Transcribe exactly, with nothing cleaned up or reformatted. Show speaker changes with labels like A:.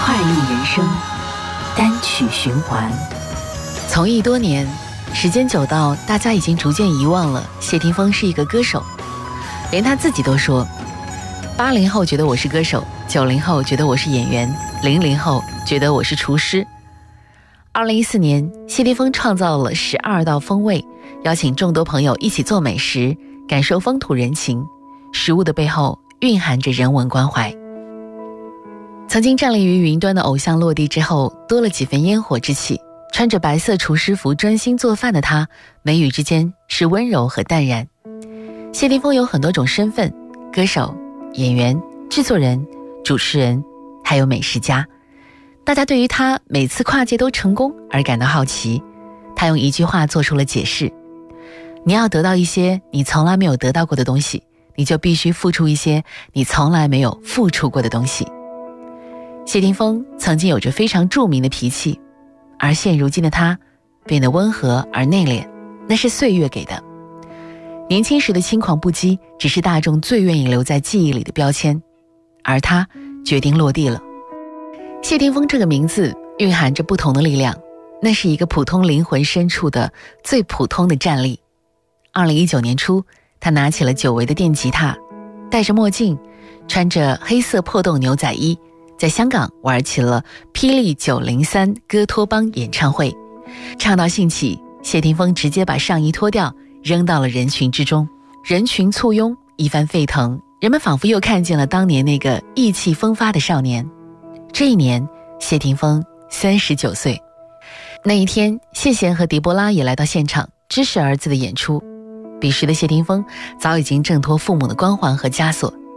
A: 快意人生，单曲循环。
B: 从艺多年，时间久到大家已经逐渐遗忘了谢霆锋是一个歌手，连他自己都说，八零后觉得我是歌手，九零后觉得我是演员，零零后觉得我是厨师。二零一四年，谢霆锋创造了十二道风味，邀请众多朋友一起做美食，感受风土人情。食物的背后蕴含着人文关怀。曾经站立于云端的偶像落地之后，多了几分烟火之气。穿着白色厨师服专心做饭的他，眉宇之间是温柔和淡然。谢霆锋有很多种身份，歌手、演员、制作人、主持人，还有美食家。大家对于他每次跨界都成功而感到好奇。他用一句话做出了解释：你要得到一些你从来没有得到过的东西，你就必须付出一些你从来没有付出过的东西。谢霆锋曾经有着非常著名的脾气，而现如今的他变得温和而内敛，那是岁月给的。年轻时的轻狂不羁只是大众最愿意留在记忆里的标签，而他决定落地了。谢霆锋这个名字蕴含着不同的力量，那是一个普通灵魂深处的最普通的站立。二零一九年初，他拿起了久违的电吉他，戴着墨镜，穿着黑色破洞牛仔衣，在香港玩起了霹雳九零三歌托邦演唱会。唱到兴起，谢霆锋直接把上衣脱掉，扔到了人群之中。人群簇拥，一番沸腾，人们仿佛又看见了当年那个意气风发的少年。这一年，谢霆锋三十九岁。那一天，谢贤和狄波拉也来到现场支持儿子的演出。彼时的谢霆锋早已经挣脱父母的光环和枷锁，